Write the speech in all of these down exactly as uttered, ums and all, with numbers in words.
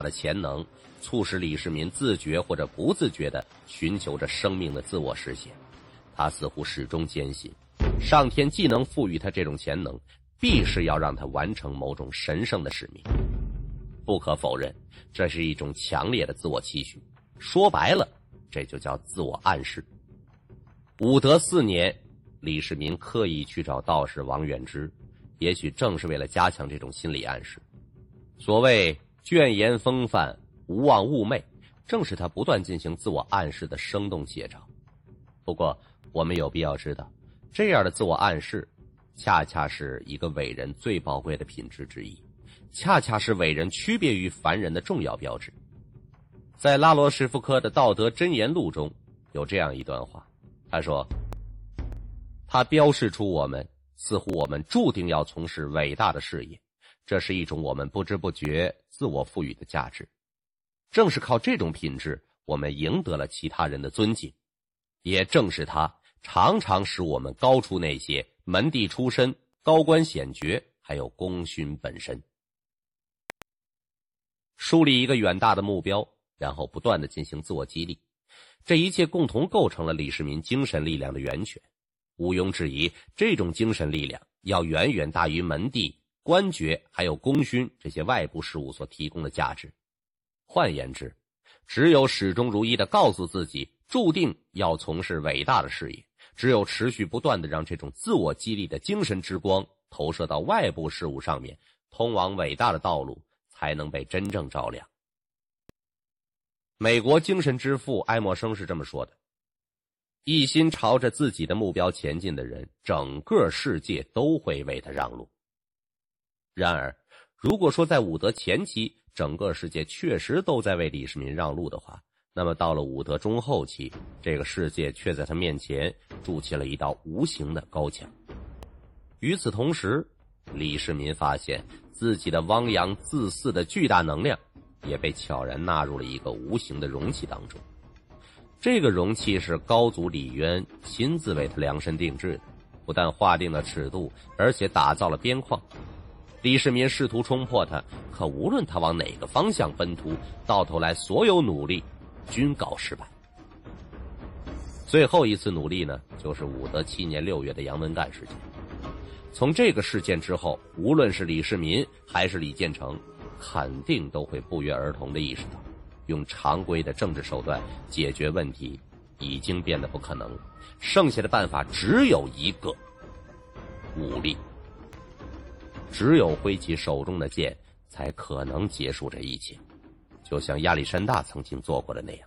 的潜能，促使李世民自觉或者不自觉地寻求着生命的自我实现。他似乎始终坚信，上天既能赋予他这种潜能，必是要让他完成某种神圣的使命。不可否认，这是一种强烈的自我期许，说白了，这就叫自我暗示。武德四年，李世民刻意去找道士王远之，也许正是为了加强这种心理暗示。所谓倦言风范，无望寤寐，正是他不断进行自我暗示的生动写照。不过我们有必要知道，这样的自我暗示恰恰是一个伟人最宝贵的品质之一，恰恰是伟人区别于凡人的重要标志。在拉罗什福科的《道德箴言录》中有这样一段话，他说，他标示出我们似乎我们注定要从事伟大的事业，这是一种我们不知不觉自我赋予的价值。正是靠这种品质，我们赢得了其他人的尊敬，也正是它常常使我们高出那些门第出身、高官显爵还有功勋本身。树立一个远大的目标，然后不断地进行自我激励，这一切共同构成了李世民精神力量的源泉。毋庸置疑，这种精神力量要远远大于门第、官爵还有功勋这些外部事物所提供的价值。换言之，只有始终如一地告诉自己注定要从事伟大的事业，只有持续不断地让这种自我激励的精神之光投射到外部事物上面，通往伟大的道路才能被真正照亮。美国精神之父爱默生是这么说的，一心朝着自己的目标前进的人，整个世界都会为他让路。然而，如果说在武德前期整个世界确实都在为李世民让路的话，那么到了武德中后期，这个世界却在他面前筑起了一道无形的高墙。与此同时，李世民发现自己的汪洋自肆的巨大能量也被悄然纳入了一个无形的容器当中。这个容器是高祖李渊亲自为他量身定制的，不但划定了尺度，而且打造了边框。李世民试图冲破它，可无论他往哪个方向奔突，到头来所有努力均告失败。最后一次努力呢，就是武德七年六月的杨文干事件。从这个事件之后，无论是李世民还是李建成，肯定都会不约而同地意识到，用常规的政治手段解决问题已经变得不可能，剩下的办法只有一个：武力。只有挥起手中的剑，才可能结束这一切，就像亚历山大曾经做过的那样。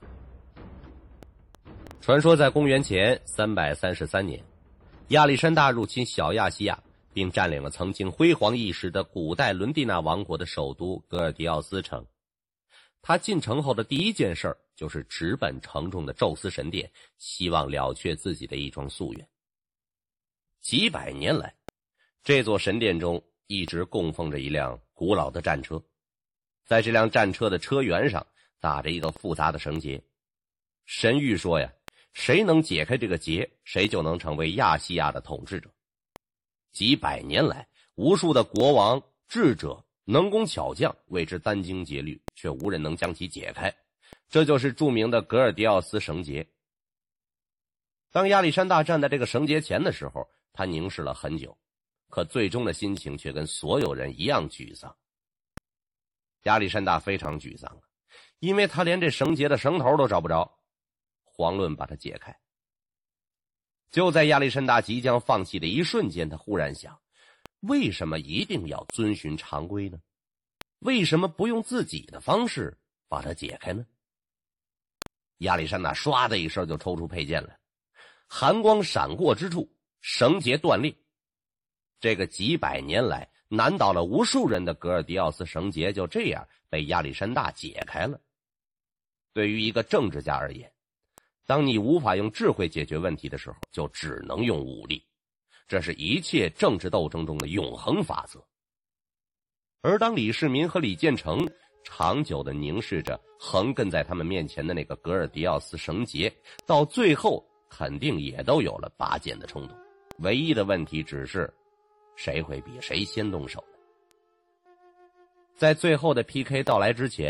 传说在公元前三百三十三年，亚历山大入侵小亚细亚，并占领了曾经辉煌一时的古代伦蒂纳王国的首都格尔迪奥斯城。他进城后的第一件事就是直奔城中的宙斯神殿，希望了却自己的一桩夙愿。几百年来，这座神殿中一直供奉着一辆古老的战车，在这辆战车的车辕上打着一个复杂的绳结。神谕说呀，谁能解开这个结，谁就能成为亚细亚的统治者。几百年来，无数的国王、智者、能工巧匠为之殚精竭虑，却无人能将其解开。这就是著名的格尔迪奥斯绳结。当亚历山大站在这个绳结前的时候，他凝视了很久，可最终的心情却跟所有人一样沮丧。亚历山大非常沮丧，因为他连这绳结的绳头都找不着，遑论把它解开。就在亚历山大即将放弃的一瞬间，他忽然想，为什么一定要遵循常规呢？为什么不用自己的方式把它解开呢？亚历山大唰的一声就抽出佩剑来，寒光闪过之处，绳结断裂。这个几百年来难倒了无数人的格尔迪奥斯绳结就这样被亚历山大解开了。对于一个政治家而言，当你无法用智慧解决问题的时候，就只能用武力，这是一切政治斗争中的永恒法则。而当李世民和李建成长久地凝视着横亘在他们面前的那个格尔迪奥斯绳结，到最后肯定也都有了拔剑的冲动，唯一的问题只是谁会比谁先动手呢？在最后的 P K 到来之前，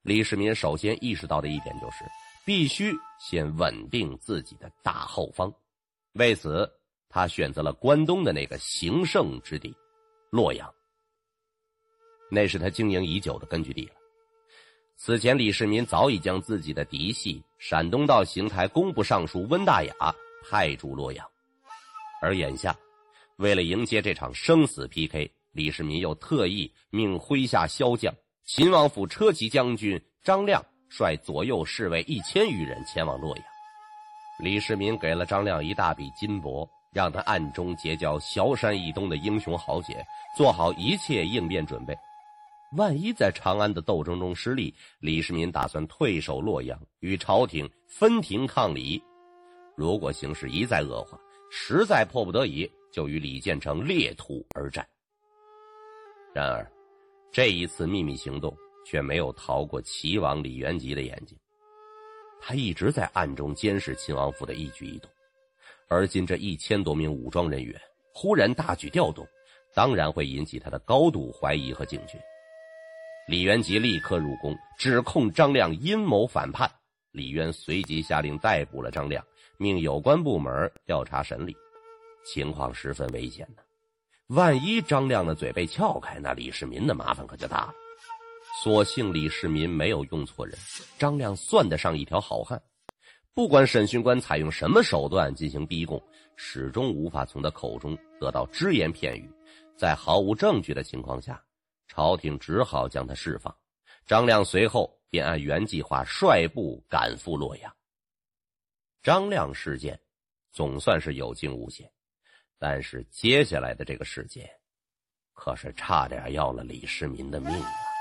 李世民首先意识到的一点就是必须先稳定自己的大后方，为此他选择了关东的那个形胜之地洛阳，那是他经营已久的根据地了。此前李世民早已将自己的嫡系陕东道邢台工部尚书温大雅派驻洛阳，而眼下为了迎接这场生死 P K， 李世民又特意命麾下骁将秦王府车骑将军张亮率左右侍卫一千余人前往洛阳。李世民给了张亮一大笔金帛，让他暗中结交崤山以东的英雄豪杰，做好一切应变准备。万一在长安的斗争中失利，李世民打算退守洛阳，与朝廷分庭抗礼。如果形势一再恶化，实在迫不得已，就与李建成裂土而战。然而这一次秘密行动却没有逃过齐王李元吉的眼睛，他一直在暗中监视秦王府的一举一动，而今这一千多名武装人员忽然大举调动，当然会引起他的高度怀疑和警觉。李元吉立刻入宫，指控张亮阴谋反叛。李渊随即下令逮捕了张亮，命有关部门调查审理。情况十分危险呢，万一张亮的嘴被撬开，那李世民的麻烦可就大了。所幸李世民没有用错人，张亮算得上一条好汉。不管审讯官采用什么手段进行逼供，始终无法从他口中得到只言片语。在毫无证据的情况下，朝廷只好将他释放。张亮随后便按原计划率部赶赴洛阳。张亮事件总算是有惊无险，但是接下来的这个事件可是差点要了李世民的命啊。